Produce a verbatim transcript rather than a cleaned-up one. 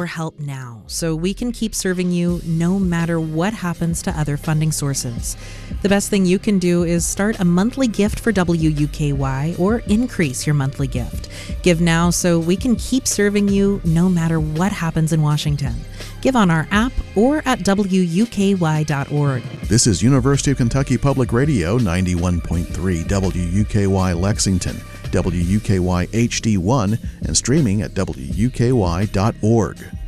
your help now so we can keep serving you no matter what happens to other funding sources. The best thing you can do is start a monthly gift for W U K Y or increase your monthly gift. Give now so we can keep serving you no matter what happens in Washington. Give on our app or at W U K Y dot org. This is University of Kentucky Public Radio ninety-one point three W U K Y Lexington, W U K Y H D one, and streaming at W U K Y dot org.